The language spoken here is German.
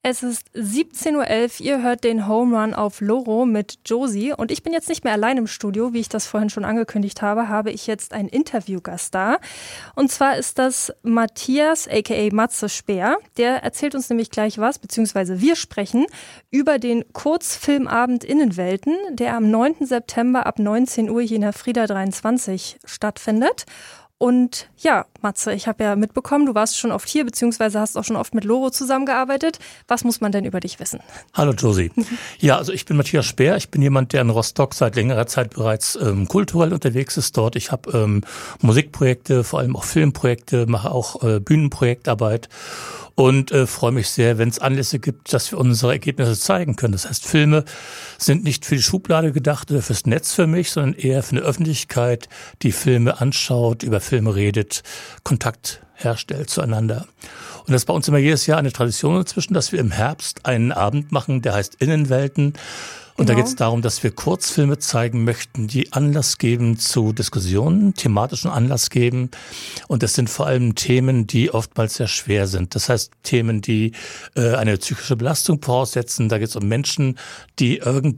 Es ist 17:11 Uhr, ihr hört den Home Run auf Loro mit Josie und ich bin jetzt nicht mehr allein im Studio, wie ich das vorhin schon angekündigt habe ich jetzt einen Interviewgast da. Und zwar ist das Matthias, aka Matze Speer. Der erzählt uns nämlich gleich was, beziehungsweise wir sprechen über den Kurzfilmabend Innenwelten, der am 9. September ab 19 Uhr hier in der Frieda 23 stattfindet. Und ja, Matze, ich habe ja mitbekommen, du warst schon oft hier, beziehungsweise hast auch schon oft mit Loro zusammengearbeitet. Was muss man denn über dich wissen? Hallo Josie. Ja, also ich bin Matthias Speer. Ich bin jemand, der in Rostock seit längerer Zeit bereits kulturell unterwegs ist dort. Ich habe Musikprojekte, vor allem auch Filmprojekte, mache auch Bühnenprojektarbeit. Und freue mich sehr, wenn es Anlässe gibt, dass wir unsere Ergebnisse zeigen können. Das heißt, Filme sind nicht für die Schublade gedacht oder fürs Netz für mich, sondern eher für eine Öffentlichkeit, die Filme anschaut, über Filme redet, Kontakt herstellt zueinander. Und das ist bei uns immer jedes Jahr eine Tradition inzwischen, dass wir im Herbst einen Abend machen, der heißt Innenwelten. Und da geht es darum, dass wir Kurzfilme zeigen möchten, die Anlass geben zu Diskussionen, thematischen Anlass geben. Und das sind vor allem Themen, die oftmals sehr schwer sind. Das heißt, Themen, die eine psychische Belastung voraussetzen. Da geht es um Menschen, die